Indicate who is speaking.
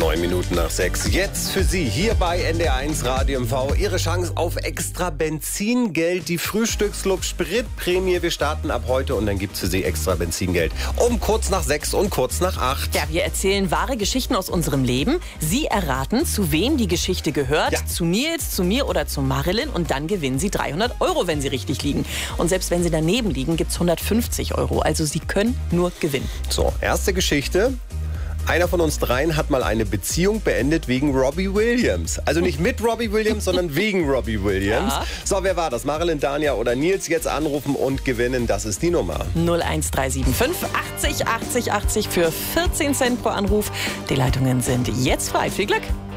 Speaker 1: 9:09. Jetzt für Sie hier bei NDR1 Radio MV Ihre Chance auf extra Benzingeld, die Frühstücksclub Spritprämie. Wir starten ab heute und dann gibt's für Sie extra Benzingeld um kurz nach 6 und kurz nach 8.
Speaker 2: Ja, wir erzählen wahre Geschichten aus unserem Leben. Sie erraten, zu wem die Geschichte gehört.
Speaker 1: Ja.
Speaker 2: Zu Nils, zu mir oder zu Marilyn. Und dann gewinnen Sie 300 €, wenn Sie richtig liegen. Und selbst wenn Sie daneben liegen, gibt's 150 €. Also Sie können nur gewinnen.
Speaker 1: So, erste Geschichte. Einer von uns dreien hat mal eine Beziehung beendet wegen Robbie Williams. Also nicht mit Robbie Williams, sondern wegen Robbie Williams.
Speaker 2: Ja.
Speaker 1: So, wer war das? Marilyn, Dania oder Nils? Jetzt anrufen und gewinnen. Das ist die Nummer.
Speaker 2: 01375 80 80 80 für 14 Cent pro Anruf. Die Leitungen sind jetzt frei. Viel Glück!